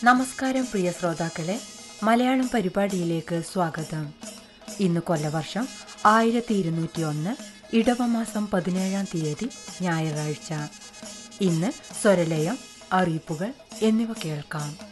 നമസ്കാരം പ്രിയ ശ്രോതാക്കളെ, മലയാളം പരിപാടിയിലേക്ക് സ്വാഗതം. ഇന്ന് കൊല്ലവർഷം 1201 ഇടവമാസം 17-ാം തീയതി ഞായറാഴ്ച. ഇന്ന് സ്വരലയം, അറിയിപ്പുകൾ എന്നിവ കേൾക്കാം.